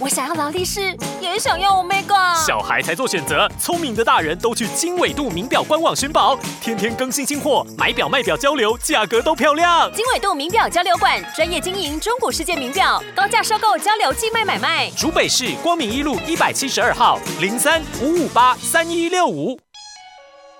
我想要劳力士，也想要 Omega。 小孩才做选择，聪明的大人都去经纬度名表官网寻宝，天天更新新货，买表卖表交流，价格都漂亮。 经纬度名表交流馆专业经营中古世界名表，高价收购交流寄卖买卖。 竹北市光明一路172号03-558-3165。